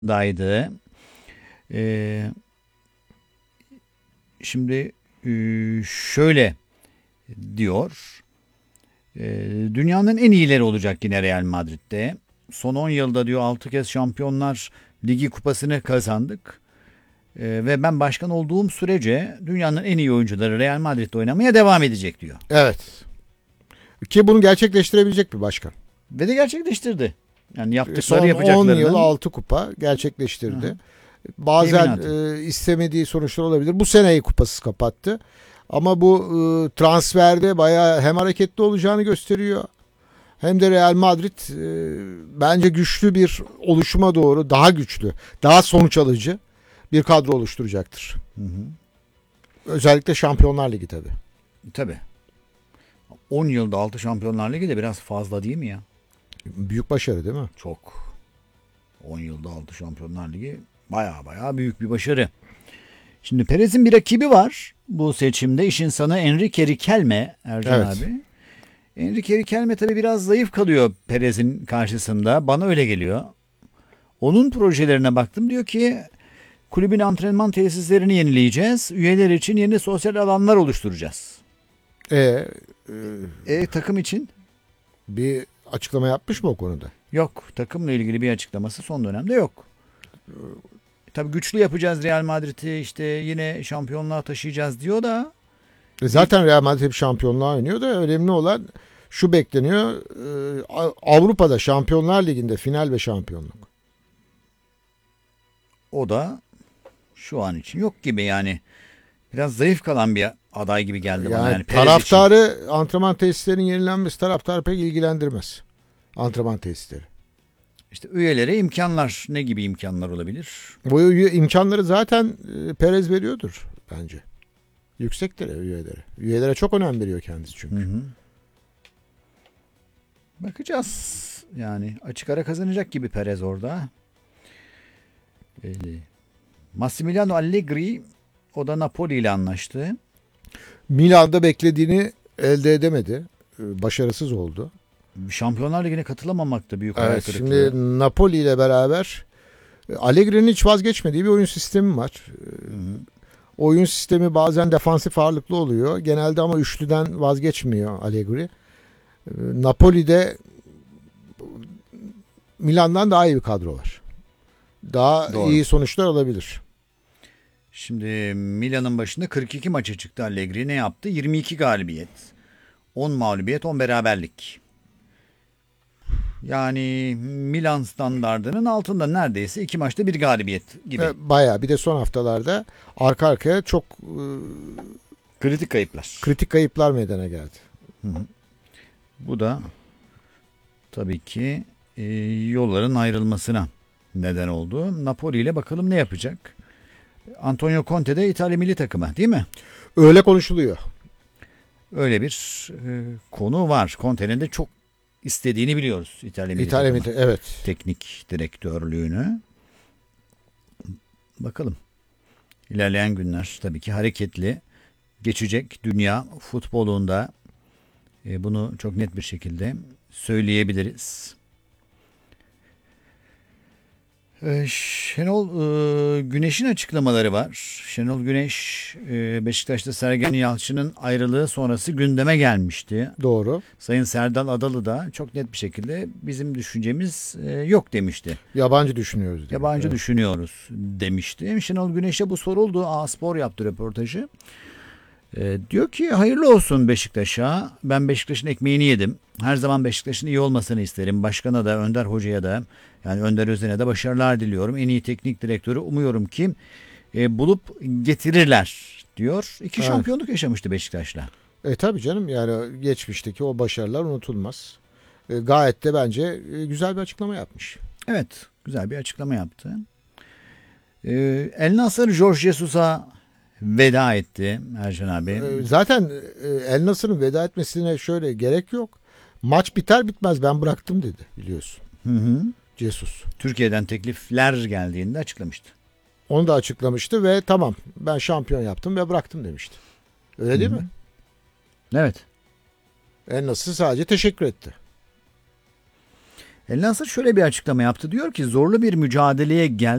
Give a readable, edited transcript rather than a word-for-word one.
daydı. Ee, şimdi şöyle diyor. Dünyanın en iyileri olacak yine Real Madrid'de. Son 10 yılda diyor 6 kez Şampiyonlar Ligi kupasını kazandık. Ve ben başkan olduğum sürece dünyanın en iyi oyuncuları Real Madrid'de oynamaya devam edecek diyor. Evet. Ki bunu gerçekleştirebilecek bir başkan. Ve de gerçekleştirdi. Yani yaptıkları Son 10 yapacaklarının. yıl 6 kupa gerçekleştirdi. Hı. Bazen Teminatı. istemediği sonuçlar olabilir. Bu seneyi kupasız kapattı. Ama bu transferde bayağı hem hareketli olacağını gösteriyor. Hem de Real Madrid bence güçlü bir oluşuma doğru, daha güçlü, daha sonuç alıcı bir kadro oluşturacaktır. Hı hı. Özellikle Şampiyonlar Ligi tabii. Tabii. 10 yılda 6 Şampiyonlar Ligi de biraz fazla değil mi ya? Büyük başarı değil mi? Çok. 10 yılda 6 Şampiyonlar Ligi baya büyük bir başarı. Şimdi Perez'in bir rakibi var bu seçimde. İş insanı Enrique Riquelme, Ercan Evet. abi. Enrique Riquelme tabii biraz zayıf kalıyor Perez'in karşısında. Bana öyle geliyor. Onun projelerine baktım. Diyor ki kulübün antrenman tesislerini yenileyeceğiz. Üyeler için yeni sosyal alanlar oluşturacağız. E, Takım için? Bir açıklama yapmış mı o konuda? Yok. Takımla ilgili bir açıklaması son dönemde yok. Tabii güçlü yapacağız Real Madrid'i, işte yine şampiyonluğa taşıyacağız diyor da. Zaten Real Madrid hep şampiyonluğa oynuyor da önemli olan şu bekleniyor. Avrupa'da Şampiyonlar Ligi'nde final ve şampiyonluk. O da şu an için yok gibi yani. Biraz zayıf kalan bir aday gibi geldi bana. Yani Yani Perez için. taraftarı antrenman tesislerinin yenilenmesi taraftarı pek ilgilendirmez. Antrenman tesisleri. İşte üyelere imkanlar, ne gibi imkanlar olabilir? Bu imkanları zaten Perez veriyordur bence. Yüksektir üyelere. Üyelere çok önem veriyor kendisi çünkü. Hı hı. Bakacağız. Yani açık ara kazanacak gibi Perez orada. Massimiliano Allegri, o da Napoli ile anlaştı. Milan'da beklediğini elde edemedi. Başarısız oldu. Şampiyonlar Ligi'ne katılamamak da büyük hayal Evet, kırıklığı. şimdi Napoli ile beraber Allegri'nin hiç vazgeçmediği bir oyun sistemi var. Hı hı. Oyun sistemi bazen defansif ağırlıklı oluyor. Genelde ama üçlüden vazgeçmiyor Allegri. Napoli'de Milan'dan daha iyi bir kadro var. Daha Doğru. iyi sonuçlar alabilir. Şimdi Milan'ın başında 42 maça çıktı Allegri. Ne yaptı? 22 galibiyet. 10 mağlubiyet, 10 beraberlik. Yani Milan standardının altında, neredeyse 2 maçta bir galibiyet gibi. Bayağı bir de son haftalarda arka arkaya çok Kritik kayıplar. kritik kayıplar meydana geldi. Hı hı. Bu da tabii ki yolların ayrılmasına neden oldu. Napoli ile bakalım ne yapacak? Antonio Conte de İtalya milli takımı, değil mi? Öyle konuşuluyor. Öyle bir konu var. Conte'nin de çok istediğini biliyoruz İtalya milli takımı. Evet. Teknik direktörlüğünü. Bakalım. İlerleyen günler tabii ki hareketli geçecek dünya futbolunda. Bunu çok net bir şekilde söyleyebiliriz. Şenol Güneş'in açıklamaları var. Şenol Güneş, Beşiktaş'ta Sergen Yalçın'ın ayrılığı sonrası gündeme gelmişti. Doğru. Sayın Serdal Adalı da çok net bir şekilde bizim düşüncemiz yok demişti. Yabancı düşünüyoruz. Diyor. Yabancı Evet. düşünüyoruz demişti. Şenol Güneş'e bu soruldu. A-Spor yaptı röportajı. Diyor ki hayırlı olsun Beşiktaş'a. Ben Beşiktaş'ın ekmeğini yedim. Her zaman Beşiktaş'ın iyi olmasını isterim. Başkana da, Önder Hoca'ya da, yani Önder Özen'e de başarılar diliyorum. En iyi teknik direktörü umuyorum ki bulup getirirler diyor. 2 Evet. şampiyonluk yaşamıştı Beşiktaş'la. Tabii canım, yani geçmişteki o başarılar unutulmaz. Gayet de bence güzel bir açıklama yapmış. Evet, güzel bir açıklama yaptı. El Nasır Jorge Jesus'a veda etti Ercan abi. Zaten El Nasır'ın veda etmesine şöyle gerek yok. Maç biter bitmez ben bıraktım dedi, biliyorsun. Hı hı. Jesus. Türkiye'den teklifler geldiğinde açıklamıştı. Onu da açıklamıştı ve tamam ben şampiyon yaptım ve bıraktım demişti. Öyle değil mi? Evet. El Nasır sadece teşekkür etti. El Nasır şöyle bir açıklama yaptı. Diyor ki zorlu bir mücadeleye